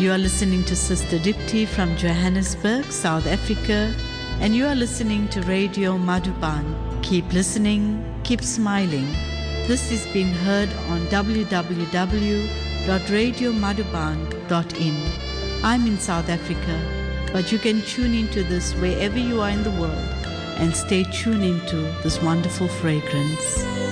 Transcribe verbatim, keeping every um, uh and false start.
You are listening to Sister Dipti from Johannesburg, South Africa, and you are listening to Radio Madhuban. Keep listening, keep smiling. This is being heard on w w w dot radio madhuban dot in. I'm in South Africa, but you can tune into this wherever you are in the world and stay tuned into this wonderful fragrance.